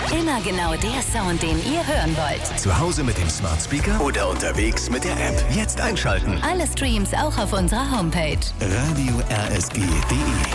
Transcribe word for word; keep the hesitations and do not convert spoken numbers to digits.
Immer genau der Sound, den ihr hören wollt. Zu Hause mit dem Smart Speaker oder unterwegs mit der App. Jetzt einschalten. Alle Streams auch auf unserer Homepage. radio r s g punkt d e